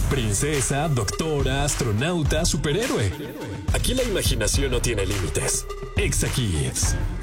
Princesa, doctora, astronauta, superhéroe. Aquí la imaginación no tiene límites. Exa Kids.